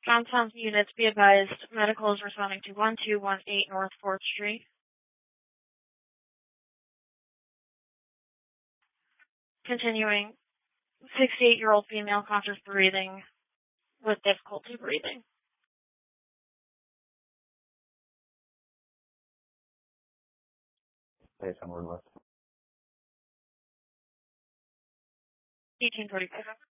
Johnstown units be advised, medical is responding to 1218 North 4th Street. Continuing, 68-year-old female conscious breathing with difficulty breathing. Based on word list. 1845.